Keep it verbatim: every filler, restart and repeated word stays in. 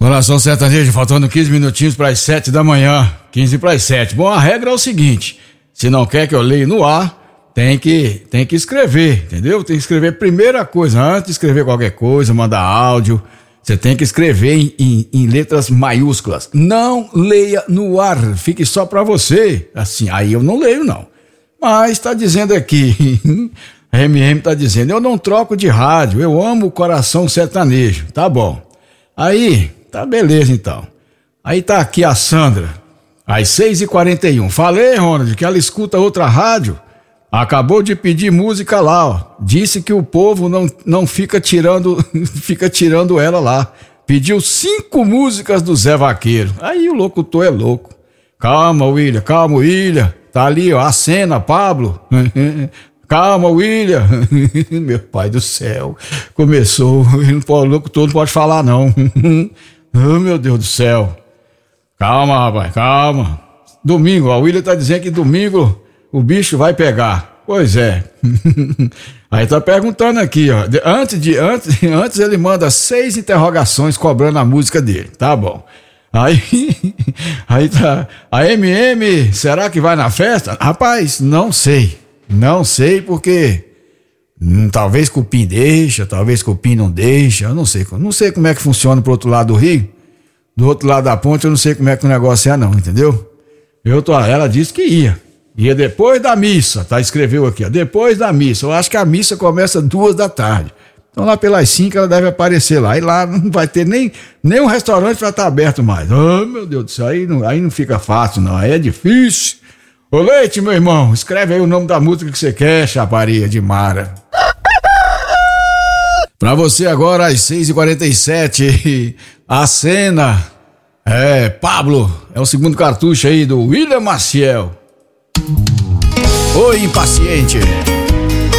Coração sertanejo, faltando quinze minutinhos para as sete da manhã. quinze para as sete. Bom, a regra é o seguinte: se não quer que eu leia no ar, tem que, tem que escrever, entendeu? Tem que escrever primeira coisa, antes de escrever qualquer coisa, mandar áudio. Você tem que escrever em, em, em letras maiúsculas. Não leia no ar, fique só para você. Assim, aí eu não leio, não. Mas está dizendo aqui, a M M está dizendo, eu não troco de rádio, eu amo o coração sertanejo. Tá bom. Aí, tá beleza então. Aí tá aqui a Sandra, às seis e quarenta e um. Falei, Ronald, que ela escuta outra rádio. Acabou de pedir música lá, ó. Disse que o povo não, não fica tirando, fica tirando ela lá. Pediu cinco músicas do Zé Vaqueiro. Aí o locutor é louco. Calma, William, calma, William. Tá ali, ó, a cena, Pablo. Calma, William. Meu pai do céu. Começou. O locutor não pode falar, não. Oh, meu Deus do céu. Calma, rapaz, calma. Domingo, ó, o William tá dizendo que domingo o bicho vai pegar. Pois é. Aí tá perguntando aqui, ó. Antes de, antes, antes ele manda seis interrogações cobrando a música dele. Tá bom. Aí, aí tá. A M M, será que vai na festa? Rapaz, não sei. Não sei porque hum, talvez Cupim deixa, talvez Cupim não deixa. Eu não sei. Não sei como é que funciona pro outro lado do rio. Do outro lado da ponte eu não sei como é que o negócio é não, entendeu? Eu tô, ela disse que ia. Ia depois da missa, tá? Escreveu aqui, ó. Depois da missa. Eu acho que a missa começa duas da tarde. Então lá pelas cinco ela deve aparecer lá. E lá não vai ter nem, nem um restaurante vai estar aberto mais. Oh, meu Deus do céu, aí não, aí não fica fácil, não. Aí é difícil. Ô Leite, meu irmão, escreve aí o nome da música que você quer, Chaparia de Mara. Pra você agora, às seis e quarenta e sete, a cena. É, Pablo, é o segundo cartucho aí do William Maciel. Oi, impaciente.